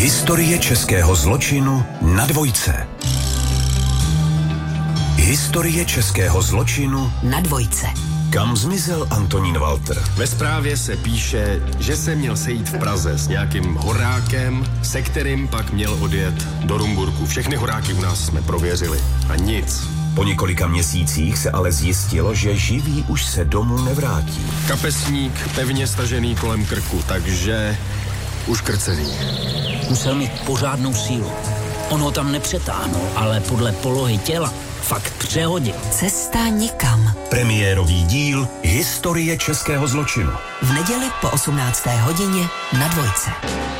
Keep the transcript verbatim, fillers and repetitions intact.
Historie českého zločinu na dvojce. Historie českého zločinu na dvojce. Kam zmizel Antonín Walter? Ve zprávě se píše, že se měl sejít v Praze s nějakým horákem, se kterým pak měl odjet do Rumburku. Všechny horáky u nás jsme prověřili. A nic. Po několika měsících se ale zjistilo, že živý už se domů nevrátí. Kapesník pevně stažený kolem krku, takže uškrcený. Musel mít pořádnou sílu. On ho tam nepřetáhnul, ale podle polohy těla fakt přehodil. Cesta nikam. Premiérový díl Historie českého zločinu. V neděli po osmnácté hodině na dvojce.